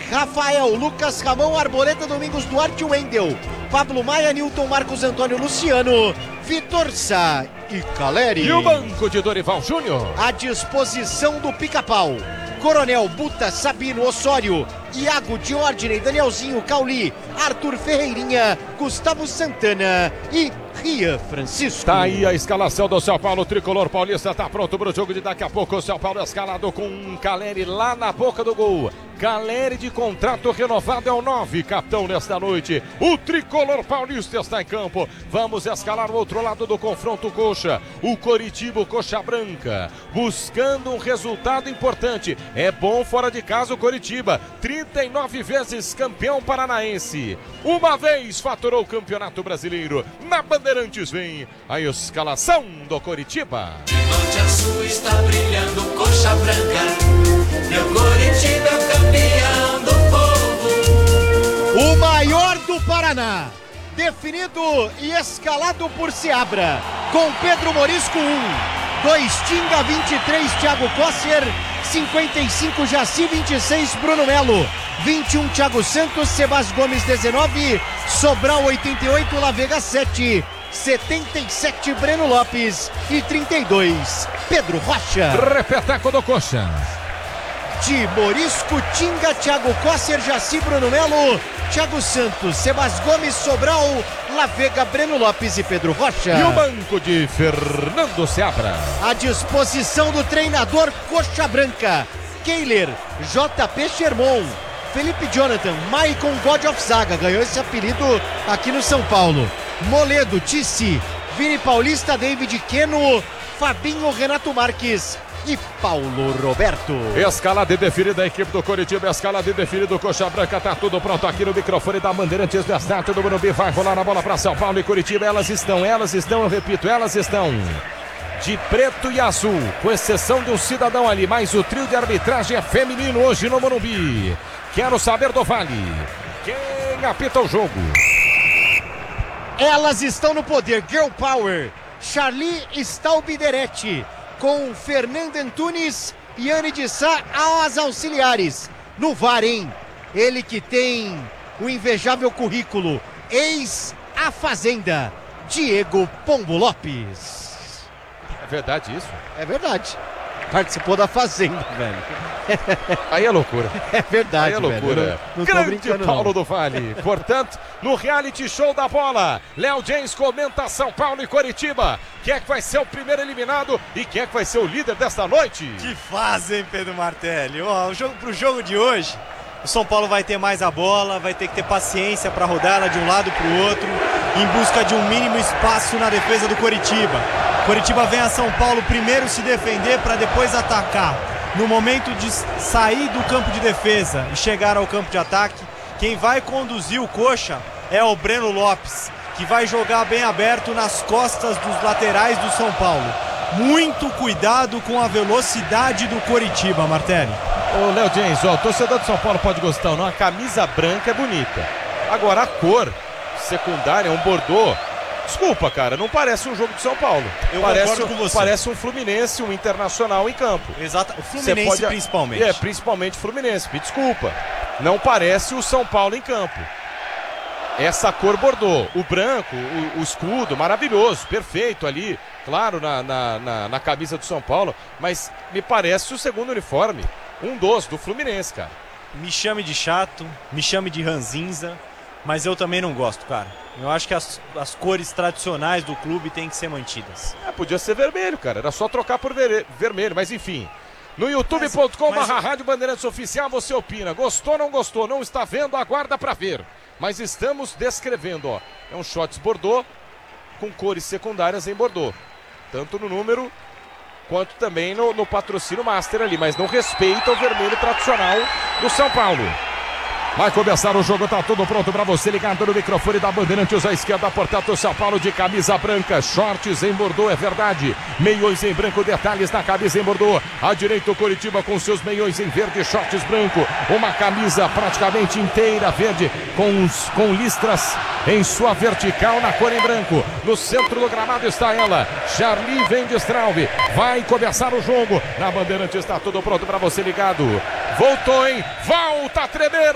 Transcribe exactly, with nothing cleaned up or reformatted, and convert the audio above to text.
Rafael, Lucas, Ramon, Arboleta, Domingos, Duarte, Wendel, Pablo Maia, Newton, Marcos Antônio, Luciano, Vitor Sá e Caleri. E o banco de Dorival Júnior? À disposição do Pica-Pau. Coronel, Buta, Sabino, Osório, Iago, Diordney, Danielzinho, Cauli, Arthur Ferreirinha, Gustavo Santana e Rian Francisco. Tá aí a escalação do São Paulo. O tricolor paulista tá pronto para o jogo de daqui a pouco. O São Paulo é escalado com um Caleri lá na boca do gol. Caleri de contrato renovado é o nove, capitão nesta noite. O tricolor paulista está em campo. Vamos escalar o outro lado do confronto, Coxa. O Coritiba, o Coxa Branca, buscando um resultado importante. É bom fora de casa o Coritiba. trinta e nove vezes campeão paranaense. Uma vez faturou o Campeonato Brasileiro. Na Bandeirantes vem a escalação do Coritiba. De norte a sul está brilhando Coxa Branca. Meu Coritiba é o campeão do povo. O maior do Paraná. Definido e escalado por Seabra. Com Pedro Morisco um. dois Tinga, vinte e três Thiago Kosser. cinquenta e cinco Jaci, vinte e seis Bruno Melo. vinte e um Thiago Santos, Sebas Gomes dezenove, Sobral oitenta e oito, La Vega sete, setenta e sete Breno Lopes e trinta e dois Pedro Rocha. Repeteco do Coxa. De Morisco, Tinga, Thiago Kosser, Jaci, Bruno Melo, Thiago Santos, Sebas Gomes, Sobral, La Vega, Breno Lopes e Pedro Rocha. E o banco de Fernando Seabra. À disposição do treinador Coxa Branca. Keiler, J P Sherman, Felipe Jonathan, Maicon God of Zaga, ganhou esse apelido aqui no São Paulo. Moledo, Tissi, Vini Paulista, David Queno, Fabinho, Renato Marques e Paulo Roberto. Escalada e definida a equipe do Coritiba, escalada e definida do Coxa Branca, tá tudo pronto aqui no microfone da Bandeirantes do Estádio do Morumbi. Vai rolar a bola para São Paulo e Coritiba, elas estão, elas estão, eu repito, elas estão de preto e azul, com exceção de um cidadão ali, mas o trio de arbitragem é feminino hoje no Morumbi. Quero saber do Vale, quem apita o jogo? Elas estão no poder, Girl Power, Charlie Stalbideretti, com Fernando Antunes e Anne de Sá as auxiliares. No V A R, hein? Ele que tem o invejável currículo, ex A Fazenda, Diego Pombo Lopes. É verdade isso? É verdade. Participou da Fazenda, velho. Aí é loucura. É verdade, Aí é loucura. velho. Não, não Grande Paulo não. do Vale. Portanto, no reality show da bola, Léo James comenta São Paulo e Coritiba. Quem é que vai ser o primeiro eliminado e quem é que vai ser o líder desta noite? Que fase, hein, Pedro Martelli? Ó, o jogo, pro jogo de hoje, o São Paulo vai ter mais a bola, vai ter que ter paciência para rodar ela de um lado para o outro, em busca de um mínimo espaço na defesa do Coritiba. Coritiba vem a São Paulo primeiro se defender para depois atacar. No momento de sair do campo de defesa e chegar ao campo de ataque, quem vai conduzir o Coxa é o Breno Lopes, que vai jogar bem aberto nas costas dos laterais do São Paulo. Muito cuidado com a velocidade do Coritiba, Martelli. Ô, Léo James, ó, o torcedor de São Paulo pode gostar ou não, a camisa branca é bonita. Agora a cor secundária é um bordô. Desculpa, cara, não parece um jogo de São Paulo. Eu parece, concordo com você. Parece um Fluminense, um Internacional em campo. Exato, o Fluminense pode... principalmente. É, principalmente Fluminense, me desculpa. Não parece o São Paulo em campo. Essa cor bordô, o branco, o, o escudo, maravilhoso, perfeito ali, claro, na, na, na, na camisa do São Paulo, mas me parece o segundo uniforme, um dos, do Fluminense, cara. Me chame de chato, me chame de ranzinza, mas eu também não gosto, cara. Eu acho que as, as cores tradicionais do clube têm que ser mantidas. É, podia ser vermelho, cara, era só trocar por ver, vermelho, mas enfim. No youtube ponto com barra Rádio Bandeirantes Oficial você opina, gostou ou não gostou, não está vendo, aguarda pra ver. Mas estamos descrevendo, ó, é um shots bordô com cores secundárias em bordô. Tanto no número quanto também no, no patrocínio master ali, mas não respeita o vermelho tradicional do São Paulo. Vai começar o jogo, tá tudo pronto pra você, ligado no microfone da Bandeirantes à esquerda, portanto o São Paulo de camisa branca, shorts em bordô, é verdade, meiões em branco, detalhes na camisa em bordô, à direita o Coritiba com seus meiões em verde, shorts branco, uma camisa praticamente inteira verde, com, os, com listras em sua vertical na cor em branco, no centro do gramado está ela, Charlie vem de Straub, vai começar o jogo, na Bandeirantes está tudo pronto pra você ligado, voltou, hein, volta a tremer.